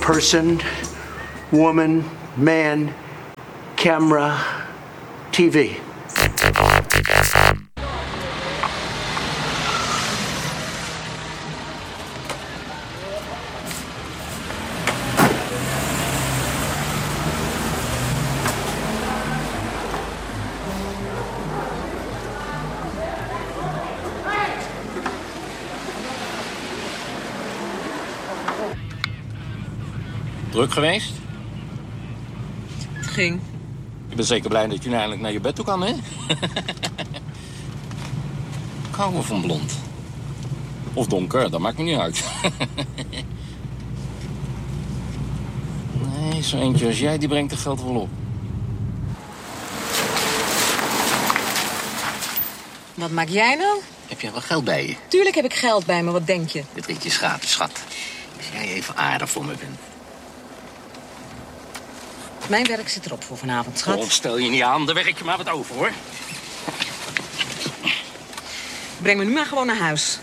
person, woman, man, camera, TV. Druk geweest? Het ging. Ik ben zeker blij dat je nu eindelijk naar je bed toe kan, hè? Ik hou wel van blond. Of donker, dat maakt me niet uit. Nee, zo eentje als jij, die brengt het geld wel op. Wat maak jij nou? Heb jij wel geld bij je? Tuurlijk heb ik geld bij me, wat denk je? Dit ritje is gratis, schat. Als jij even aardig voor me bent. Mijn werk zit erop voor vanavond, schat. Oh, stel je niet aan, daar werk je maar wat over, hoor. Breng me nu maar gewoon naar huis.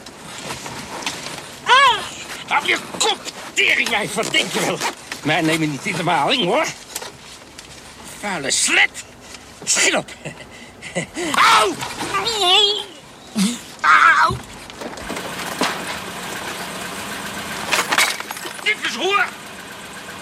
Hou je kop, teringwijf, wat denk je wel? Mij neem je niet in de maling, hoor. Vuile slet. Schiet op. Au!